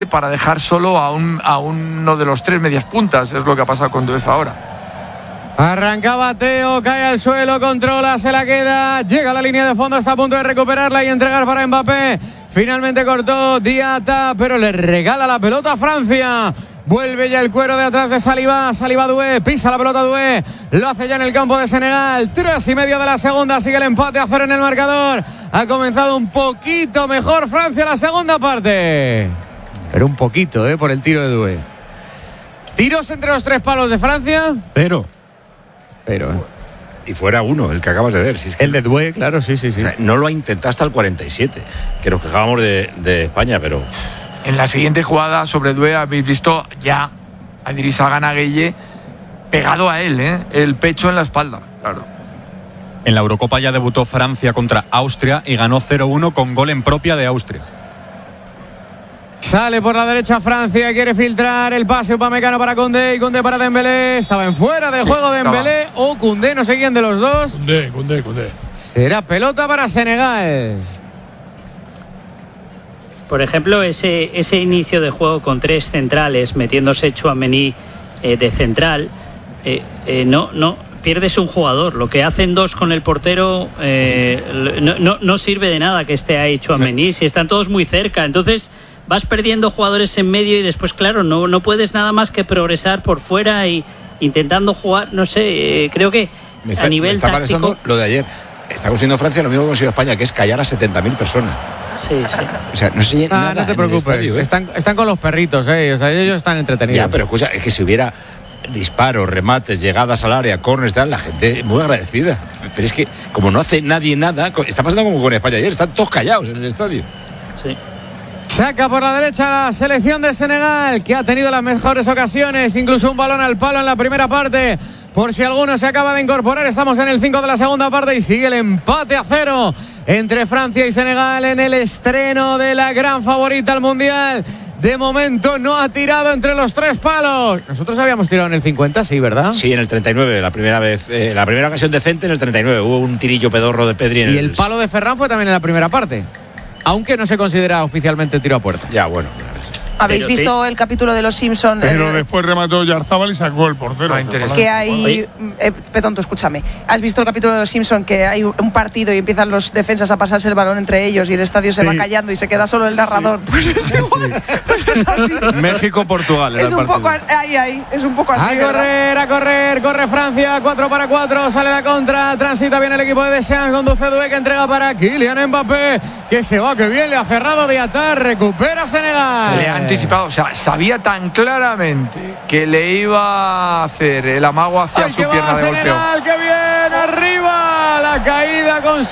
para dejar solo a uno de los tres medias puntas. Es lo que ha pasado con Doué ahora. Arrancaba Teo, cae al suelo, controla, se la queda, llega a la línea de fondo, está a punto de recuperarla y entregar para Mbappé. Finalmente cortó Diatta, pero le regala la pelota a Francia. Vuelve ya el cuero de atrás de Saliba Doué, pisa la pelota Doué, lo hace ya en el campo de Senegal. 3:30 de la segunda, sigue el empate a 0 en el marcador. Ha comenzado un poquito mejor Francia la segunda parte, pero un poquito, por el tiro de Doué. Tiros entre los tres palos de Francia, pero y fuera uno, el que acabas de ver. Si es que el de Doué, claro, sí. No lo ha intentado hasta el 47, que nos quejábamos de España, pero... En la siguiente jugada sobre Doué habéis visto ya a Idrissa Gana Gueye pegado a él, el pecho en la espalda, claro. En la Eurocopa ya debutó Francia contra Austria y ganó 0-1 con gol en propia de Austria. Sale por la derecha Francia, quiere filtrar el pase Upamecano para Koundé y Koundé para Dembélé. Estaba en fuera de juego Dembélé o Koundé, no sé quién de los dos. Koundé. Será pelota para Senegal. Por ejemplo, ese inicio de juego con tres centrales, metiéndose Tchouaméni de central, no pierdes un jugador. Lo que hacen dos con el portero no sirve de nada que esté ahí Tchouaméni, si están todos muy cerca. Entonces vas perdiendo jugadores en medio y después, claro, no puedes nada más que progresar por fuera y intentando jugar, no sé, creo que a nivel táctico... Me está táctico, pasando lo de ayer. Está consiguiendo Francia lo mismo que consiguió España, que es callar a 70.000 personas. Sí. O sea, no se llena nada. No te preocupes, estadio, están con los perritos, o sea, ellos están entretenidos. Ya, pero escucha, es que si hubiera disparos, remates, llegadas al área, corners, la gente muy agradecida. Pero es que como no hace nadie nada, está pasando como con España ayer, están todos callados en el estadio. Sí. Saca por la derecha la selección de Senegal, que ha tenido las mejores ocasiones, incluso un balón al palo en la primera parte. Por si alguno se acaba de incorporar, estamos en el 5 de la segunda parte y sigue el empate a 0 entre Francia y Senegal en el estreno de la gran favorita al Mundial. De momento no ha tirado entre los tres palos. Nosotros habíamos tirado en el 50, sí, ¿verdad? Sí, en el 39, la primera vez, la primera ocasión decente en el 39. Hubo un tirillo pedorro de Pedri en y el palo de Ferran fue también en la primera parte, aunque no se considera oficialmente tiro a puerta. Ya, bueno. ¿Habéis visto el capítulo de Los Simpson? Pero después remató Yarzábal y sacó el portero. Que hay... Petón, tú escúchame. ¿Has visto el capítulo de Los Simpson que hay un partido y empiezan los defensas a pasarse el balón entre ellos y el estadio se va callando y se queda solo el narrador? Sí. Pues es así. México-Portugal. Es un poco ahí. Es un poco así. A correr. Corre Francia. 4-4. Sale la contra. Transita bien el equipo de Deschamps. Conduce Doué, que entrega para Kylian Mbappé. Que se va, que bien. Le ha cerrado Diatta. Recupera Senegal. Le ha anticipado. O sea, sabía tan claramente que le iba a hacer el amago hacia su pierna de golpeo. ¡Qué bien! ¡Arriba! La caída con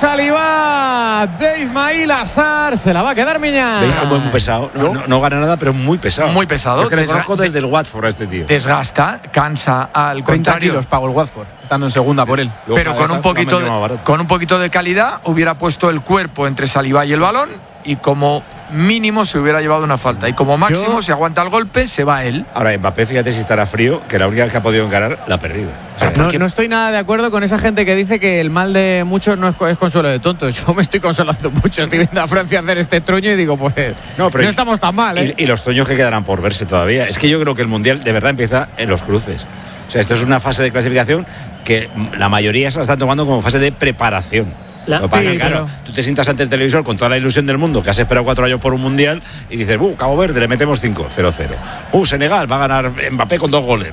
Saliba de Ismail Assar. Se la va a quedar Miñán. Muy pesado. No gana nada, pero muy pesado. Muy pesado. Es que le conozco desde el Watford a este tío. Desgasta, cansa al 30 contrario. kilos pagó el Watford, estando en segunda por él. Pero con un poquito de calidad hubiera puesto el cuerpo entre Saliba y el balón y como mínimo se hubiera llevado una falta y como máximo si aguanta el golpe se va él. Ahora Mbappé, fíjate si estará frío, que la única vez que ha podido encarar la ha perdido. No estoy nada de acuerdo con esa gente que dice que el mal de muchos no es consuelo de tontos. Yo me estoy consolando mucho. Estoy viendo a Francia hacer este truño y digo, pues no estamos tan mal, ¿eh? Y los truños que quedarán por verse todavía. Es que yo creo que el Mundial de verdad empieza en los cruces. O sea, esto es una fase de clasificación que la mayoría se la están tomando como fase de preparación. Claro, tú te sientas ante el televisor con toda la ilusión del mundo, que has esperado 4 años por un Mundial, y dices, Cabo Verde, le metemos 5, 0-0. Senegal, va a ganar Mbappé con 2 goles.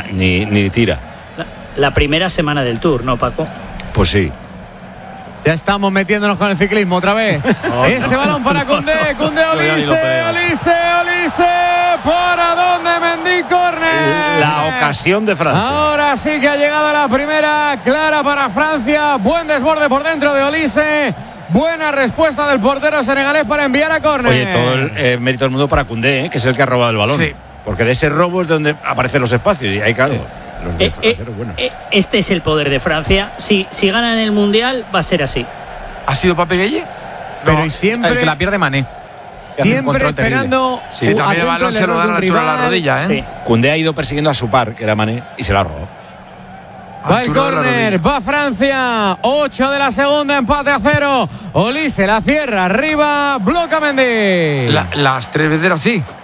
Ni tira. La primera semana del Tour, ¿no, Paco? Pues sí. Ya estamos metiéndonos con el ciclismo otra vez. Ese balón para Koundé, Olise. ¿Para dónde? Mendy, córner. La ocasión de Francia. Ahora sí que ha llegado la primera clara para Francia. Buen desborde por dentro de Olise. Buena respuesta del portero senegalés para enviar a córner. Oye, todo el mérito del mundo para Koundé, que es el que ha robado el balón. Sí. Porque de ese robo es donde aparecen los espacios y ahí claro. Sí. Este es el poder de Francia. Si ganan el Mundial va a ser así. ¿Ha sido Pape Gueye? Pero y siempre el que la pierde Mané. Siempre esperando. Sí, también el balón se lo da a la altura de la rodilla, ¿eh? Sí. Koundé ha ido persiguiendo a su par, que era Mané, y se la ha robado. Va el córner, va Francia. 8 de la segunda, empate a 0. Olise la cierra arriba, bloca Mendy. Las 3 veces así.